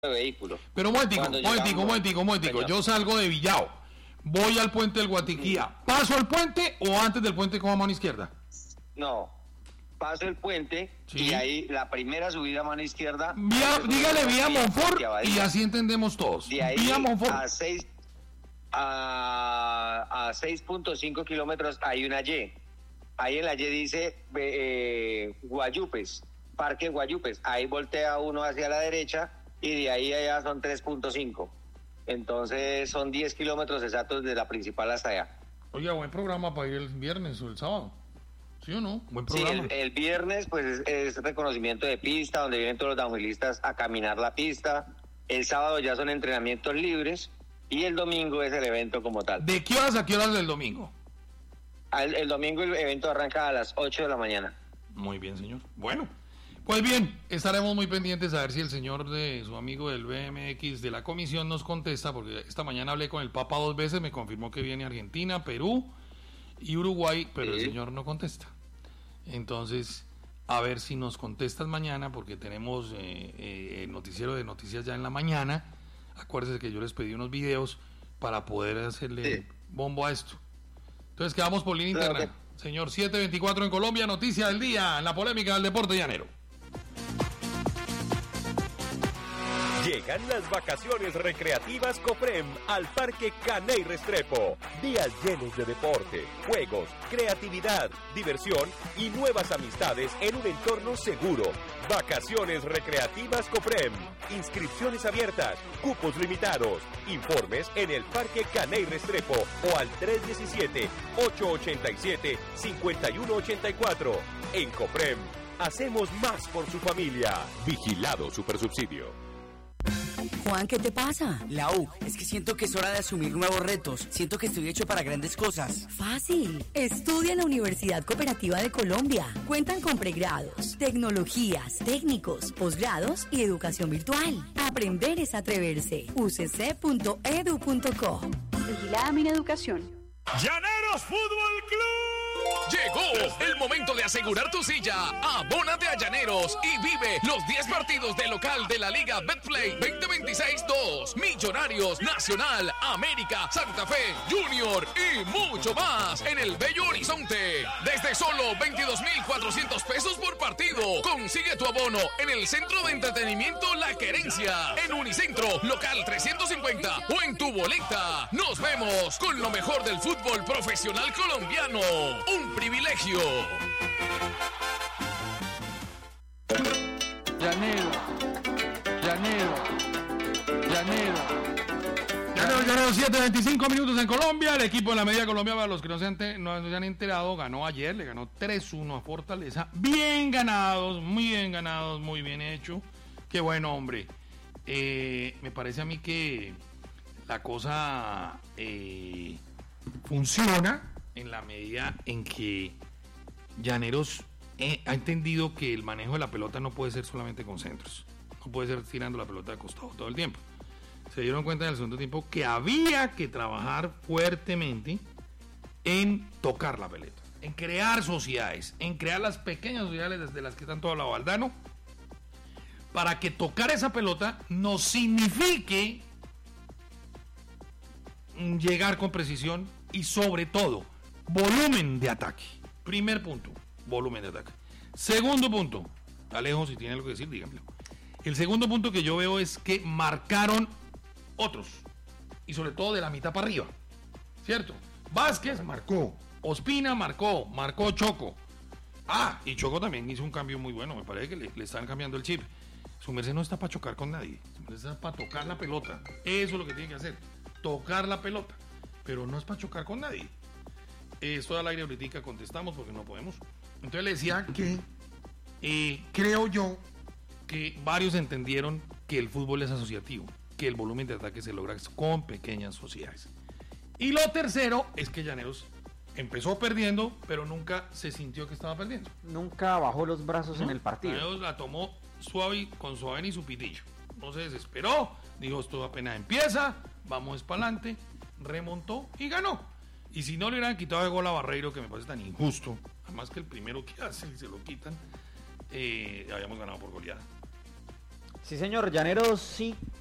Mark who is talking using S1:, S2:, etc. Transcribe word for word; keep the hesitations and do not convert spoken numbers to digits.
S1: de vehículo.
S2: Pero momentico, momentico, momentico, momentico. Yo salgo de Villao, voy al puente del Guatiquía, ¿paso el puente o antes del puente como a mano izquierda?
S1: No, paso el puente
S2: sí.
S1: Y ahí la primera subida a mano izquierda.
S2: Vía, dígale vía Monfort y así entendemos todos.
S1: De ahí
S2: vía Monfort.
S1: a seis a, a seis punto cinco kilómetros hay una Y. Ahí en la Y dice eh, Guayupes, Parque Guayupes. Ahí voltea uno hacia la derecha y de ahí allá son tres punto cinco. Entonces son diez kilómetros exactos de la principal hasta allá.
S2: Oiga, buen programa para ir el viernes o el sábado. ¿Sí o no? Buen programa.
S1: Sí, el, el viernes pues es, es reconocimiento de pista, donde vienen todos los downhillistas a caminar la pista. El sábado ya son entrenamientos libres y el domingo es el evento como tal.
S2: ¿De qué horas a qué horas del domingo?
S1: El, el domingo el evento arranca a las ocho de la mañana.
S2: Muy bien, señor. Bueno, pues bien, estaremos muy pendientes a ver si el señor de su amigo del B M X de la comisión nos contesta, porque esta mañana hablé con el Papa dos veces, me confirmó que viene Argentina, Perú y Uruguay, pero sí. El señor no contesta. Entonces, a ver si nos contestas mañana, porque tenemos eh, eh, el noticiero de noticias ya en la mañana. Acuérdense que yo les pedí unos videos para poder hacerle sí. bombo a esto. Entonces quedamos por línea interna. Claro que... Señor, siete veinticuatro en Colombia, noticia del día, en la polémica del deporte llanero.
S3: Llegan las vacaciones recreativas Cofrem al Parque Caney Restrepo. Días llenos de deporte, juegos, creatividad, diversión y nuevas amistades en un entorno seguro. Vacaciones recreativas Cofrem. Inscripciones abiertas, cupos limitados. Informes en el Parque Caney Restrepo o al tres uno siete, ocho ocho siete, cinco uno ocho cuatro. En Cofrem, hacemos más por su familia. Vigilado Supersubsidio.
S4: Juan, ¿qué te pasa?
S5: Lau, es que siento que es hora de asumir nuevos retos. Siento que estoy hecho para grandes cosas.
S4: Fácil. Estudia en la Universidad Cooperativa de Colombia. Cuentan con pregrados, tecnologías, técnicos, posgrados y educación virtual. Aprender es atreverse. u c c punto e d u punto co.
S6: Vigilada Mineducación.
S7: Llaneros Fútbol Club.
S8: Llegó el momento de asegurar tu silla. Abónate a Llaneros y vive los diez partidos de local de la Liga Betplay veinte veintiséis dos. Millonarios, Nacional, América, Santa Fe, Junior y mucho más en el Bello Horizonte. Desde solo veintidós mil cuatrocientos pesos por partido. Consigue tu abono en el Centro de Entretenimiento La Querencia, en Unicentro, local trescientos cincuenta o en tu boleta. Nos vemos con lo mejor del fútbol profesional colombiano. Un privilegio.
S9: Llanero, llanero, llanero.
S2: Llanero, llanero, siete veinticinco minutos en Colombia. El equipo de la Media Colombia, para los que no se han, te, no se han enterado, ganó ayer, le ganó tres uno a Fortaleza. Bien ganados, muy bien ganados, muy bien hecho. Qué bueno, hombre. Eh, me parece a mí que la cosa eh, funciona en la medida en que Llaneros eh, ha entendido que el manejo de la pelota no puede ser solamente con centros, no puede ser tirando la pelota de costado todo el tiempo. Se dieron cuenta en el segundo tiempo que había que trabajar fuertemente en tocar la pelota, en crear sociedades, en crear las pequeñas sociedades desde las que tanto hablaba Valdano, para que tocar esa pelota no signifique llegar con precisión y sobre todo volumen de ataque. Primer punto, volumen de ataque. Segundo punto, Alejo, si tiene algo que decir, dígamelo. El segundo punto que yo veo es que marcaron otros, y sobre todo de la mitad para arriba, ¿cierto? Vázquez marcó, Ospina marcó, marcó Choco. Ah, y Choco también hizo un cambio muy bueno, me parece que le, le están cambiando el chip. Su merced no está para chocar con nadie, su merced está para tocar la pelota. Eso es lo que tiene que hacer, tocar la pelota, pero no es para chocar con nadie. Esto al aire ahorita contestamos porque no podemos. Entonces le decía que eh, creo yo que varios entendieron que el fútbol es asociativo, que el volumen de ataque se logra con pequeñas sociedades. Y lo tercero es que Llaneros empezó perdiendo, pero nunca se sintió que estaba perdiendo.
S10: Nunca bajó los brazos ¿no? en el partido.
S2: Llaneros la tomó suave, con suave y su pitillo. No se desesperó, dijo esto apenas empieza, vamos para adelante, remontó y ganó. Y si no le hubieran quitado el gol a Barreiro, que me parece tan injusto, además que el primero que hace y se lo quitan, eh, habíamos ganado por goleada.
S10: Sí, señor, Llaneros sí